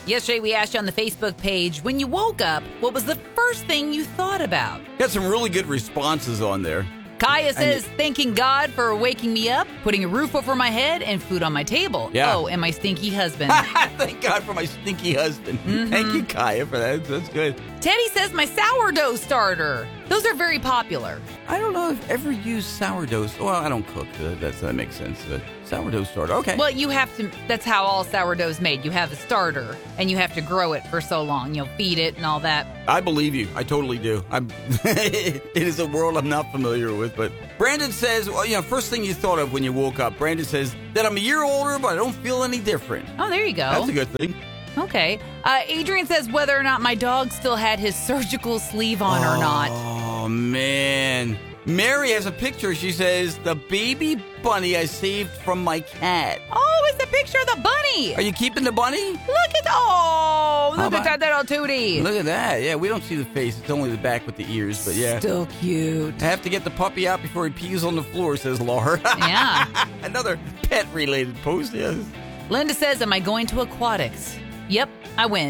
Yesterday, we asked you on the Facebook page, when you woke up, what was the first thing you thought about? Got some really good responses on there. Kaya says, thanking God for waking me up, putting a roof over my head, and food on my table. Yeah. Oh, and my stinky husband. Thank God for my stinky husband. Thank you, Kaya, for that. That's good. Teddy says, my sourdough starter. Those are very popular. I don't know if I've ever used sourdough. Well, I don't cook. That makes sense. But sourdough starter. Okay. Well, you have to, that's how all sourdough is made. You have a starter, and you have to grow it for so long. You'll feed it and all that. I believe you. I totally do. It is a world I'm not familiar with. But Brandon says, well, first thing you thought of when you woke up. Brandon says that I'm a year older, but I don't feel any different. Oh, there you go. That's a good thing. Okay. Adrian says whether or not my dog still had his surgical sleeve on or not. Oh, man. Mary has a picture. She says, the baby bunny I saved from my cat. Oh, it's a picture of the bunny. Are you keeping the bunny? Look at that little tootie. Look at that. Yeah, we don't see the face. It's only the back with the ears, but yeah. Still cute. I have to get the puppy out before he pees on the floor, says Laura. Yeah. Another pet-related post, yes. Linda says, am I going to aquatics? Yep, I went.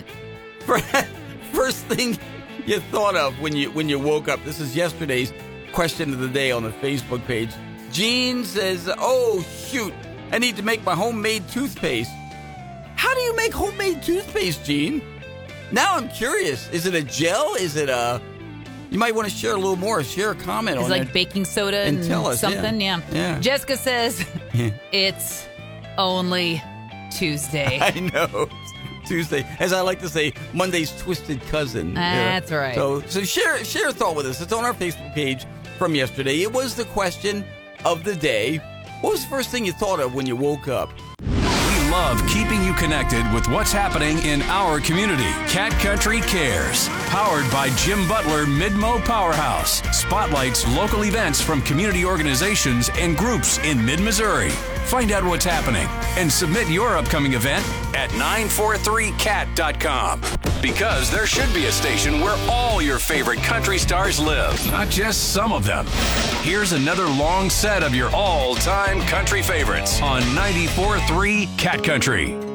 First thing you thought of when you woke up. This is yesterday's question of the day on the Facebook page. Jean says, oh, shoot, I need to make my homemade toothpaste. How do you make homemade toothpaste, Jean? Now I'm curious. Is it a gel? Is it a... You might want to share a little more. Share a comment on it. It's like baking soda and tell us, something. Yeah. Jessica says, it's only Tuesday. I know. Tuesday, as I like to say, Monday's twisted cousin. That's right. So share a thought with us. It's on our Facebook page from yesterday. It was the question of the day. What was the first thing you thought of when you woke up? We love keeping you connected with what's happening in our community. Cat Country Cares, powered by Jim Butler Midmo Powerhouse, spotlights local events from community organizations and groups in mid-Missouri. Find out what's happening and submit your upcoming event at 943cat.com. Because there should be a station where all your favorite country stars live, not just some of them. Here's another long set of your all-time country favorites on 94.3 Cat Country.